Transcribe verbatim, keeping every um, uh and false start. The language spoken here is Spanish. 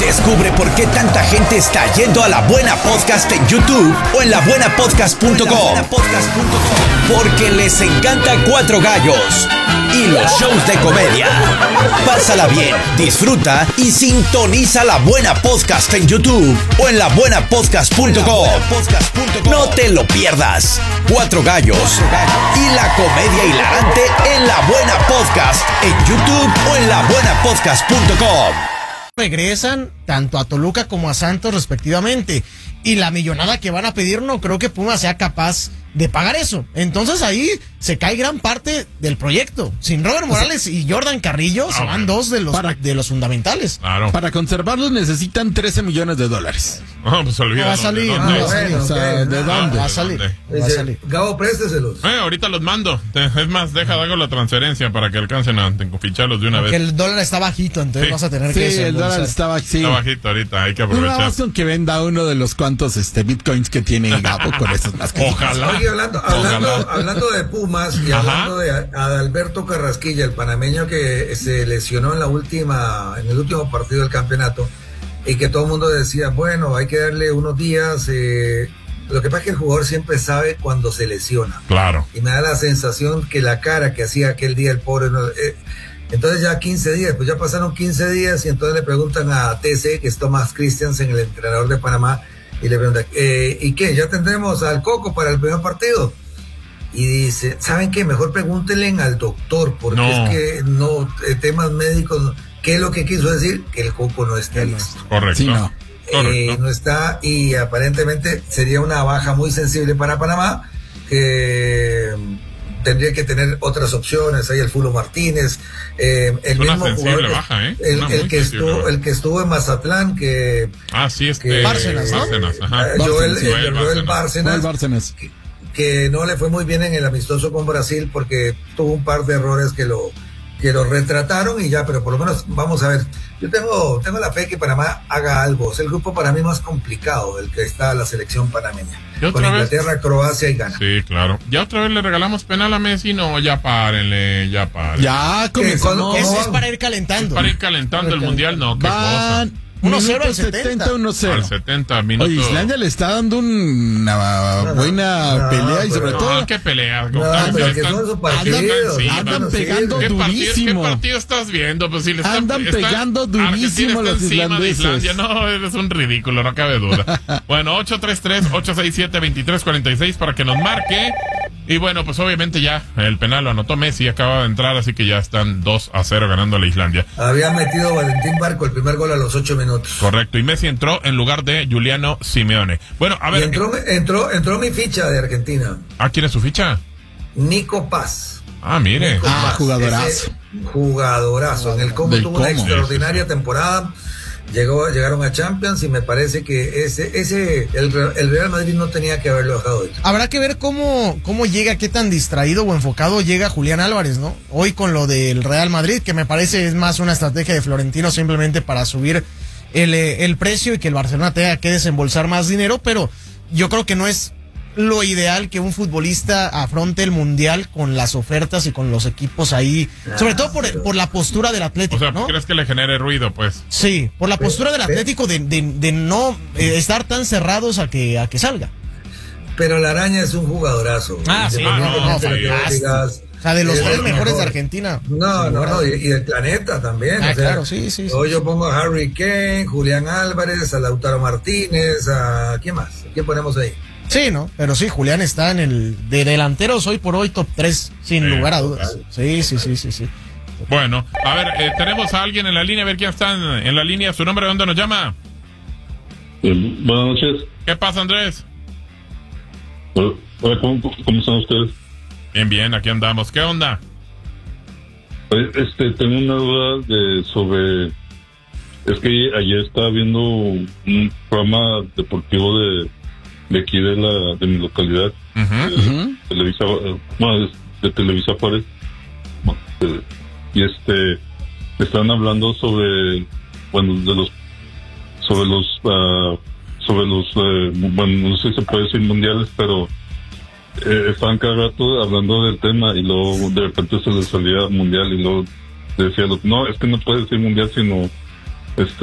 Descubre por qué tanta gente está yendo a La Buena Podcast en YouTube o en la buena podcast punto com. Porque les encanta Cuatro Gallos y los shows de comedia. Pásala bien, disfruta y sintoniza La Buena Podcast en YouTube o en la buena podcast punto com. No te lo pierdas. Cuatro Gallos y la comedia hilarante en La Buena Podcast en YouTube o en la buena podcast punto com. Regresan tanto a Toluca como a Santos respectivamente, y la millonada que van a pedir no creo que Pumas sea capaz de pagar eso. Entonces ahí se cae gran parte del proyecto. Sin Robert Morales y Jordan Carrillo, ah, se van dos de los, para, de los fundamentales. Claro. Para conservarlos necesitan trece millones de dólares. No, pues olvídalo. No va a salir. ¿De dónde? dónde? No, bueno, o sea, okay. ¿de no, dónde? Va a salir. Va a salir. Gabo, présteselos. Eh, ahorita los mando. Es más, deja, hago la transferencia para que alcancen a ficharlos de una Porque vez. el dólar está bajito, entonces Sí. vas a tener Sí, que... el dólar estaba sí. Está bajito ahorita, hay que Una aprovechar. más con que venda uno de los cuantos este bitcoins que tiene Gabo con esos más que Ojalá. Oye, hablando, hablando, Ojalá. hablando de Pumas y Ajá. hablando de Adalberto Carrasquilla, el panameño que se lesionó en la última, en el último partido del campeonato, y que todo el mundo decía, bueno, hay que darle unos días. Eh, lo que pasa es que el jugador siempre sabe cuando se lesiona. Claro. Y me da la sensación que la cara que hacía aquel día el pobre, no, eh, entonces ya quince días, pues ya pasaron quince días y entonces le preguntan a T C, que es Tomás Christiansen, el entrenador de Panamá, y le preguntan, eh, ¿y qué? ¿Ya tendremos al Coco para el primer partido? Y dice, ¿saben qué? Mejor pregúntenle al doctor, porque No. es que no, eh, temas médicos, ¿qué es lo que quiso decir? Que el Coco no está listo. Correcto. Sí, no. Eh, Correcto. no está, y aparentemente sería una baja muy sensible para Panamá, que tendría que tener otras opciones. Hay el Fulo Martínez, eh, el Es una mismo sensible jugador, baja, ¿eh? el, Una el muy que sensible estuvo, baja. el que estuvo en Mazatlán, que Ah, sí, este. que- Bárcenas, ¿no? Bárcenas, ajá. eh, Joel, Bárcenas, eh, Joel Joel Bárcenas. Bárcenas, Joel Bárcenas. que, que no le fue muy bien en el amistoso con Brasil porque tuvo un par de errores que lo que lo retrataron y ya, pero por lo menos vamos a ver. Yo tengo tengo la fe que Panamá haga algo. Es el grupo para mí más complicado, el que está la selección panameña. ¿Y otra Con vez? Inglaterra, Croacia y Ghana. Sí, claro. ¿Ya otra vez le regalamos penal a Messi? No, ya párenle, ya párenle. Ya comenzamos. ¿Cómo Eso es van? para ir calentando. Para ir calentando el mundial, no, qué Van cosa. uno cero minuto al setenta. setenta, uno cero. Al setenta minutos. Oye, Islandia le está dando una no, buena no, pelea y pero sobre no, todo No, qué pelea. No, Octavio, pero si que están- son esos andan- partidos. sí, andan no, sí. pegando ¿Qué partido, durísimo. ¿Qué partido estás viendo? Pues si le están, Andan está- pegando durísimo Argentina los está encima de islandeses. Islandia. No, eres un ridículo, no cabe duda. Bueno, ocho tres tres, ocho seis siete, dos tres cuatro seis para que nos marque. Y bueno, pues obviamente ya el penal lo anotó Messi, acaba de entrar, así que ya están dos a cero ganando a la Islandia. Había metido Valentín Barco el primer gol a los ocho minutos. Correcto, y Messi entró en lugar de Giuliano Simeone. Bueno, a Y ver, entró, entró, entró mi ficha de Argentina, ¿ah, quién es su ficha? Nico Paz. Ah, mire. Nico Ah, Paz, jugadorazo. ese Jugadorazo. En el Como Del tuvo una Como. extraordinaria temporada. Llegó, llegaron a Champions y me parece que ese, ese, el, el Real Madrid no tenía que haberlo dejado ir. Habrá que ver cómo, cómo llega, qué tan distraído o enfocado llega Julián Álvarez, ¿no? Hoy con lo del Real Madrid, que me parece es más una estrategia de Florentino simplemente para subir el, eh, el precio y que el Barcelona tenga que desembolsar más dinero, pero yo creo que no es lo ideal que un futbolista afronte el Mundial con las ofertas y con los equipos ahí, sobre todo por, por la postura del Atlético, O sea, ¿no? ¿crees que le genere ruido, pues? Sí, por la postura del Pero- Atlético de, de, de no eh, estar tan cerrados a que, a que salga. Pero la araña es un jugadorazo. Ah, sí, Independientemente no, de lo que vos fantástico. digas, O sea, de los es tres el mejores mejor. de Argentina. No, no, no, y, y del planeta también. Ah, o sea, claro, sí, sí, sí. Hoy yo pongo a Harry Kane, Julián Álvarez, a Lautaro Martínez, a ¿quién más? ¿A quién ponemos ahí? Sí, ¿no? Pero sí, Julián está en el de delanteros hoy por hoy top tres, sin Sí, lugar a dudas. Sí, sí, sí, sí, sí. Bueno, a ver, eh, tenemos a alguien en la línea, a ver quién está en, en la línea, su nombre, ¿de dónde nos llama? Eh, buenas noches. ¿Qué pasa, Andrés? Hola, hola, ¿cómo, ¿cómo están ustedes? Bien, bien, aquí andamos. ¿Qué onda? Eh, Este, tengo una duda de sobre... Es que ayer estaba viendo un programa deportivo de, de aquí de la de mi localidad, Ujú. de Televisa, eh, bueno, de, de Televisa Juárez, eh, y este, estaban hablando sobre, bueno, de los, sobre los, ah, sobre los, eh, bueno, no sé si se puede decir mundiales, pero eh, estaban cada rato hablando del tema y luego de repente se les salía mundial y luego decía, no, es que no puede decir mundial sino este